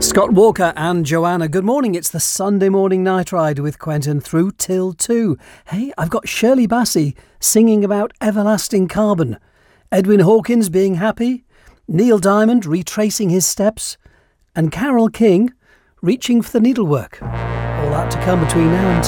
Scott Walker and Joanna, good morning. It's the Sunday morning night ride with Quentin through till 2. Hey, I've got Shirley Bassey singing about everlasting carbon, Edwin Hawkins being happy, Neil Diamond retracing his steps, and Carole King reaching for the needlework. All that to come between now and 2.